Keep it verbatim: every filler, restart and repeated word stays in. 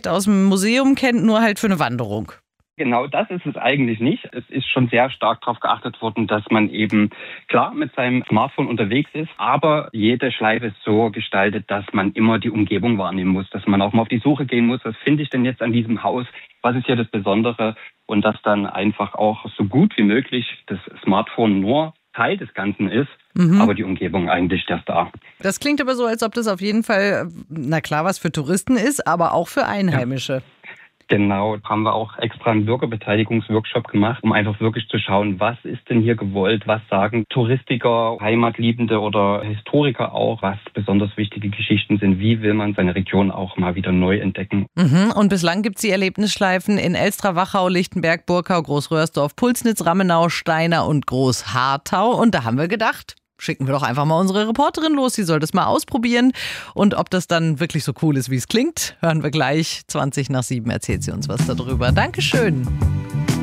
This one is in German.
vielleicht aus dem Museum kennt, nur halt für eine Wanderung. Genau das ist es eigentlich nicht. Es ist schon sehr stark darauf geachtet worden, dass man eben klar mit seinem Smartphone unterwegs ist, aber jede Schleife ist so gestaltet, dass man immer die Umgebung wahrnehmen muss, dass man auch mal auf die Suche gehen muss, was finde ich denn jetzt an diesem Haus, was ist hier das Besondere, und dass dann einfach auch so gut wie möglich das Smartphone nur Teil des Ganzen ist, mhm. aber die Umgebung eigentlich der Star. Das klingt aber so, als ob das auf jeden Fall, na klar, was für Touristen ist, aber auch für Einheimische. Ja. Genau, haben wir auch extra einen Bürgerbeteiligungsworkshop gemacht, um einfach wirklich zu schauen, was ist denn hier gewollt, was sagen Touristiker, Heimatliebende oder Historiker auch, was besonders wichtige Geschichten sind, wie will man seine Region auch mal wieder neu entdecken. Mhm. Und bislang gibt es die Erlebnisschleifen in Elstra, Wachau, Lichtenberg, Burkau, Großröhrsdorf, Pulsnitz, Rammenau, Steinau und Großharthau. Und da haben wir gedacht, schicken wir doch einfach mal unsere Reporterin los. Sie soll das mal ausprobieren. Und ob das dann wirklich so cool ist, wie es klingt, hören wir gleich. zwanzig nach sieben erzählt sie uns was darüber. Dankeschön.